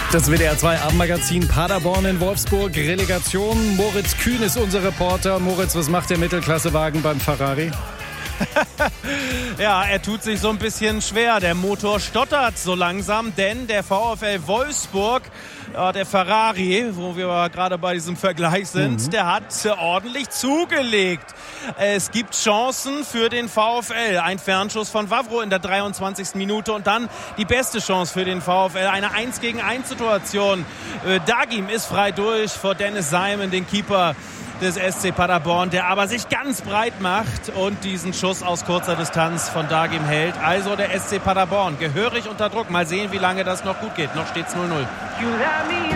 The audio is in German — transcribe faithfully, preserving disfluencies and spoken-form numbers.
Das W D R zwei Abendmagazin Paderborn in Wolfsburg. Relegation. Moritz Kühn ist unser Reporter. Moritz, was macht der Mittelklassewagen beim Ferrari? Ja, er tut sich so ein bisschen schwer. Der Motor stottert so langsam, denn der VfL Wolfsburg, ja, der Ferrari, wo wir gerade bei diesem Vergleich sind, mhm. der hat ordentlich zugelegt. Es gibt Chancen für den VfL. Ein Fernschuss von Wawro in der dreiundzwanzigsten Minute und dann die beste Chance für den VfL. Eine eins gegen eins Situation. Dagim ist frei durch vor Dennis Simon, den Keeper des S C Paderborn, der aber sich ganz breit macht und diesen Schuss aus kurzer Distanz von Dagim hält. Also der S C Paderborn gehörig unter Druck. Mal sehen, wie lange das noch gut geht. Noch steht's null null.